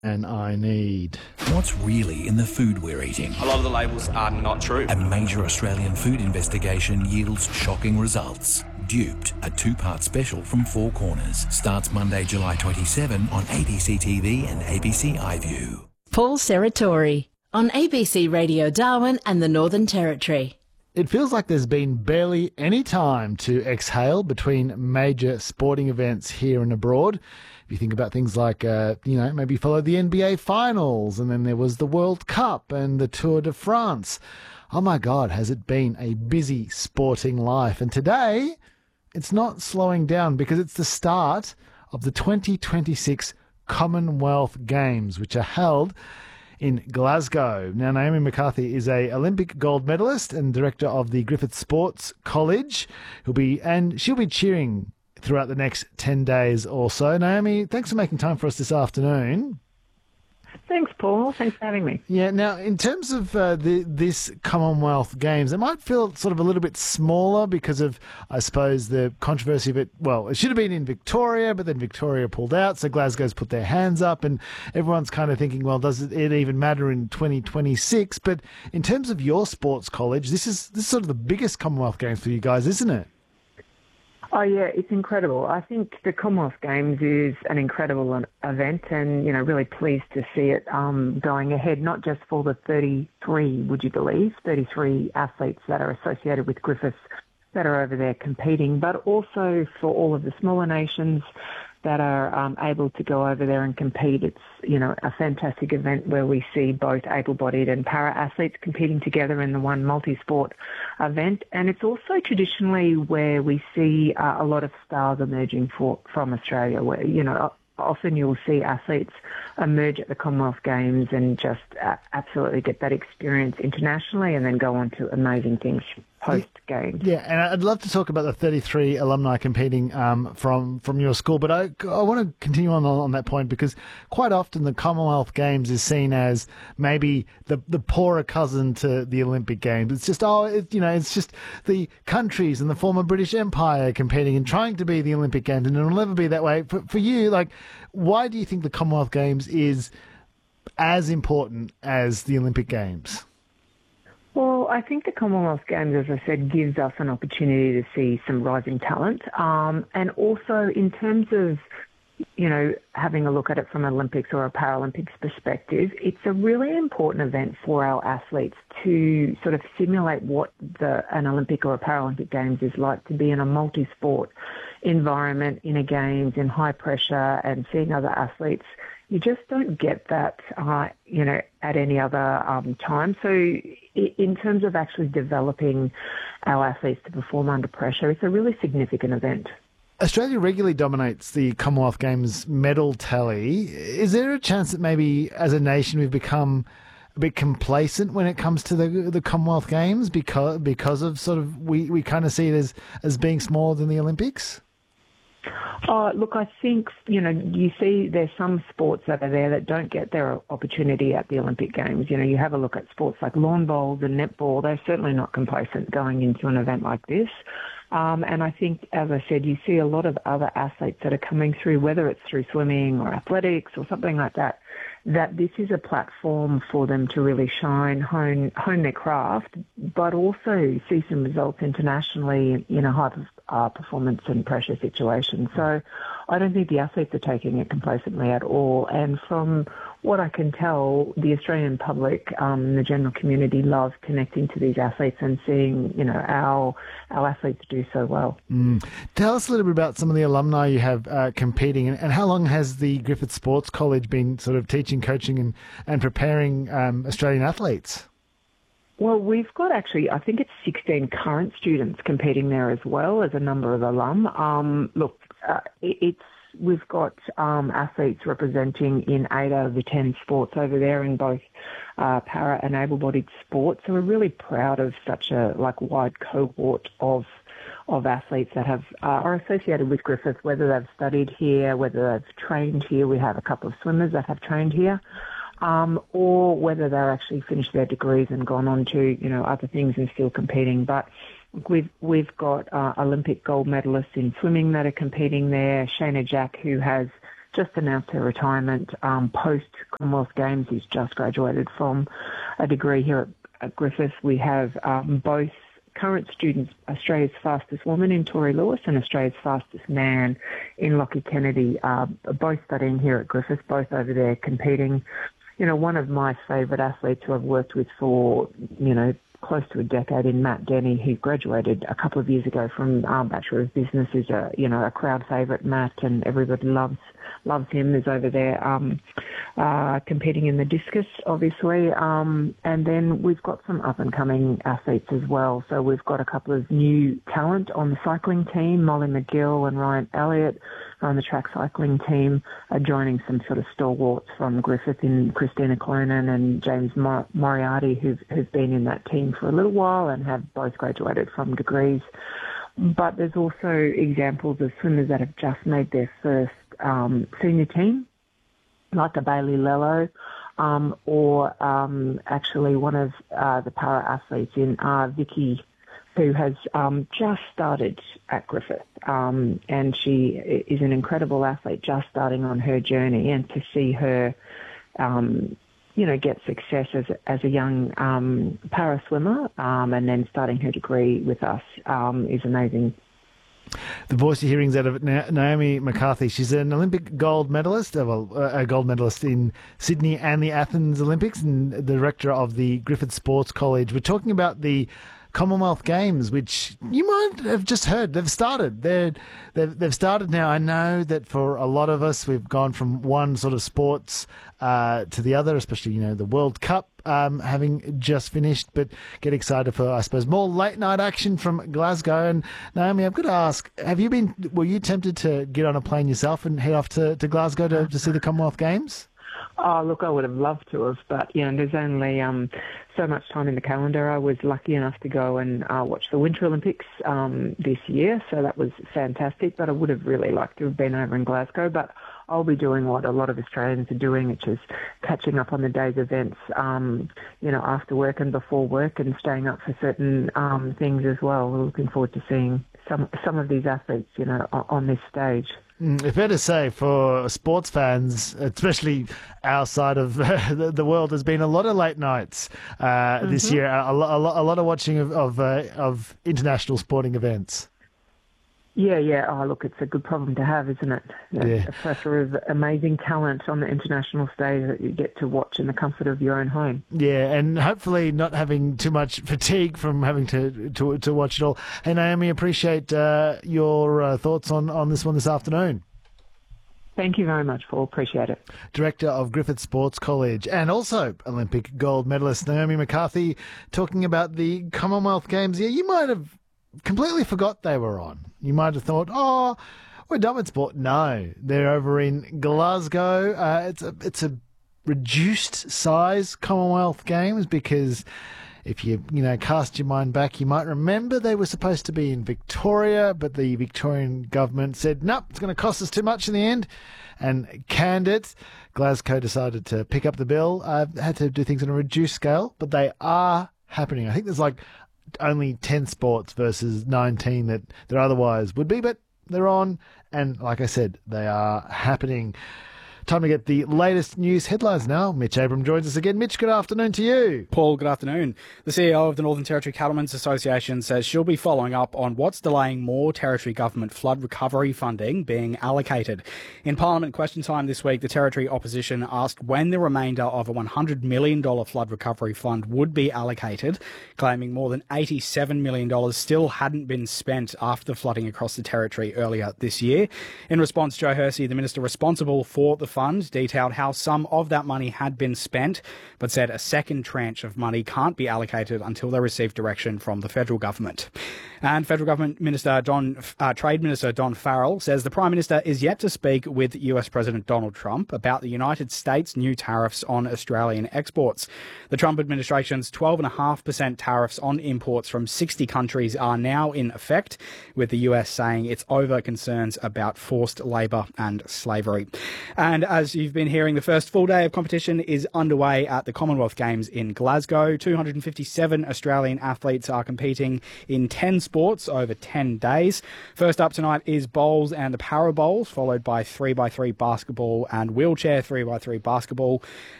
And I need. What's really in the food we're eating? A lot of the labels are not true. A major Australian food investigation yields shocking results. Duped, a two-part special from Four Corners, starts Monday, July 27 on ABC TV and ABC iView. Paul Serratori on ABC Radio Darwin and the Northern Territory. It feels like there's been barely any time to exhale between major sporting events here and abroad. If you think about things like, maybe follow the NBA Finals, and then there was the World Cup and the Tour de France. Oh my God, has it been a busy sporting life? And today, it's not slowing down because it's the start of the 2026 Commonwealth Games, which are held in Glasgow. Now, Naomi McCarthy is a Olympic gold medalist and director of the Griffith Sports College. She'll be cheering throughout the next 10 days or so. Naomi, thanks for making time for us this afternoon. Thanks, Paul. Thanks for having me. Yeah, now, in terms of this Commonwealth Games, it might feel sort of a little bit smaller because of, I suppose, the controversy of it. Well, it should have been in Victoria, but then Victoria pulled out, so Glasgow's put their hands up, and everyone's kind of thinking, well, does it even matter in 2026? But in terms of your sports college, this is sort of the biggest Commonwealth Games for you guys, isn't it? Oh, yeah, it's incredible. I think the Commonwealth Games is an incredible event and, really pleased to see it going ahead, not just for the 33, would you believe, 33 athletes that are associated with Griffiths that are over there competing, but also for all of the smaller nations that are able to go over there and compete. It's, a fantastic event where we see both able-bodied and para-athletes competing together in the one multi-sport event. And it's also traditionally where we see a lot of stars emerging from Australia, where, often you'll see athletes emerge at the Commonwealth Games and just absolutely get that experience internationally and then go on to amazing things post-Games. Yeah, and I'd love to talk about the 33 alumni competing from your school, but I want to continue on that point because quite often the Commonwealth Games is seen as maybe the poorer cousin to the Olympic Games. It's just, it's just the countries and the former British Empire competing and trying to be the Olympic Games, and it'll never be that way. For you, why do you think the Commonwealth Games is as important as the Olympic Games? Well, I think the Commonwealth Games, as I said, gives us an opportunity to see some rising talent. And also in terms of, having a look at it from an Olympics or a Paralympics perspective, it's a really important event for our athletes to sort of simulate what an Olympic or a Paralympic Games is like, to be in a multi-sport environment, in a Games, in high pressure, and seeing other athletes. You just don't get that, at any other time. So in terms of actually developing our athletes to perform under pressure, it's a really significant event. Australia regularly dominates the Commonwealth Games medal tally. Is there a chance that maybe as a nation we've become a bit complacent when it comes to the Commonwealth Games because of sort of we kind of see it as being smaller than the Olympics? Look, I think, you see there's some sports that are there that don't get their opportunity at the Olympic Games. You have a look at sports like lawn bowls and netball. They're certainly not complacent going into an event like this. And I think, as I said, you see a lot of other athletes that are coming through, whether it's through swimming or athletics or something like that, that this is a platform for them to really shine, hone their craft, but also see some results internationally in a high performance and pressure situation. So I don't think the athletes are taking it complacently at all. And from what I can tell, the Australian public, the general community, loves connecting to these athletes and seeing, our athletes do so well. Tell us a little bit about some of the alumni you have competing, and how long has the Griffith Sports College been sort of teaching, coaching and preparing Australian athletes? Well, we've got actually, I think it's 16 current students competing there as well as a number of alum. We've got athletes representing in 8 out of the 10 sports over there in both para and able-bodied sports. So we're really proud of such a wide cohort of athletes that are associated with Griffith, whether they've studied here, whether they've trained here. We have a couple of swimmers that have trained here. Or whether they're actually finished their degrees and gone on to, other things and still competing. But we've got Olympic gold medalists in swimming that are competing there. Shayna Jack, who has just announced her retirement post Commonwealth Games. She's just graduated from a degree here at Griffith. We have both current students, Australia's fastest woman in Tori Lewis and Australia's fastest man in Lockie Kennedy, both studying here at Griffith, both over there competing. You know, one of my favourite athletes who I've worked with for, close to a decade in Matt Denny, who graduated a couple of years ago from Bachelor of Business, is a crowd favourite, Matt, and everybody loves him, is over there competing in the discus, obviously. And then we've got some up-and-coming athletes as well. So we've got a couple of new talent on the cycling team. Molly McGill and Ryan Elliott on the track cycling team are joining some sort of stalwarts from Griffith in Christina Clonan and James Moriarty, who've been in that team for a little while and have both graduated from degrees. But there's also examples of swimmers that have just made their first senior team, like a Bailey Lello, or actually one of the para-athletes in Vicky, who has just started at Griffith. And she is an incredible athlete just starting on her journey, and to see her get success as a young para swimmer and then starting her degree with us is amazing. The voice you're hearing is out of Naomi McCarthy. She's an Olympic gold medalist, a gold medalist in Sydney and the Athens Olympics, and the director of the Griffith Sports College. We're talking about the Commonwealth Games, which you might have just heard. They've started. They've started now. I know that for a lot of us, we've gone from one sort of sports to the other, especially, the World Cup having just finished, but get excited for, I suppose, more late night action from Glasgow. And Naomi, I've got to ask, were you tempted to get on a plane yourself and head off to Glasgow to see the Commonwealth Games? Oh, look, I would have loved to have, but, there's only so much time in the calendar. I was lucky enough to go and watch the Winter Olympics this year, so that was fantastic, but I would have really liked to have been over in Glasgow. But I'll be doing what a lot of Australians are doing, which is catching up on the day's events, after work and before work, and staying up for certain things as well. We're looking forward to seeing some of these athletes, on this stage. It's fair to say for sports fans, especially our side of the world, there's been a lot of late nights this year, a lot of watching of international sporting events. Yeah. Oh, look, it's a good problem to have, isn't it? Yeah. A plethora of amazing talent on the international stage that you get to watch in the comfort of your own home. Yeah, and hopefully not having too much fatigue from having to watch it all. Hey, Naomi, appreciate your thoughts on this one this afternoon. Thank you very much, Paul. Appreciate it. Director of Griffith Sports College and also Olympic gold medalist Naomi McCarthy talking about the Commonwealth Games. Yeah, you might have completely forgot they were on. You might have thought, oh, we're done with sport. No, they're over in Glasgow. It's a reduced size Commonwealth Games because if you cast your mind back, you might remember they were supposed to be in Victoria, but the Victorian government said, nope, it's going to cost us too much in the end, and canned it. Glasgow decided to pick up the bill. Had to do things on a reduced scale, but they are happening. I think there's only 10 sports versus 19 that there otherwise would be, but they're on, and like I said, they are happening. Time to get the latest news headlines now. Mitch Abram joins us again. Mitch, good afternoon to you. Paul, good afternoon. The CEO of the Northern Territory Cattlemen's Association says she'll be following up on what's delaying more Territory government flood recovery funding being allocated. In Parliament question time this week, the Territory opposition asked when the remainder of a $100 million flood recovery fund would be allocated, claiming more than $87 million still hadn't been spent after the flooding across the Territory earlier this year. In response, Joe Hersey, the minister responsible for the fund, detailed how some of that money had been spent, but said a second tranche of money can't be allocated until they receive direction from the federal government. And Federal Government Trade Minister Don Farrell says the Prime Minister is yet to speak with US President Donald Trump about the United States' new tariffs on Australian exports. The Trump administration's 12.5% tariffs on imports from 60 countries are now in effect, with the US saying it's over concerns about forced labour and slavery. And as you've been hearing, the first full day of competition is underway at the Commonwealth Games in Glasgow. 257 Australian athletes are competing in 10 sports sports over 10 days. First up tonight is bowls and the para bowls, followed by 3x3 basketball and wheelchair 3x3 basketball.